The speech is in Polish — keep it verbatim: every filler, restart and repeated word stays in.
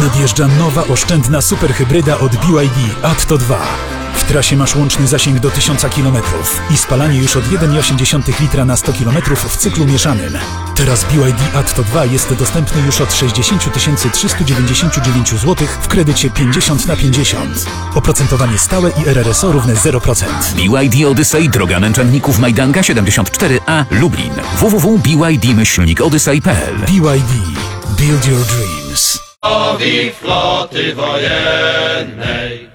Nadjeżdża nowa, oszczędna superhybryda od B Y D Atto dwa. W trasie masz łączny zasięg do tysiąca kilometrów i spalanie już od jeden przecinek osiem litra na sto kilometrów w cyklu mieszanym. Teraz B Y D Atto dwa jest dostępny już od sześćdziesiąt tysięcy trzysta dziewięćdziesiąt dziewięć złotych w kredycie pięćdziesiąt na pięćdziesiąt. Oprocentowanie stałe i R R S O równe zero procent. B Y D Odyssey, droga męczenników Majdanka siedemdziesiąt cztery A, Lublin. w w w kropka b y d myślnik odyssey kropka p l. B Y D. Build your dreams. Floty wojennej.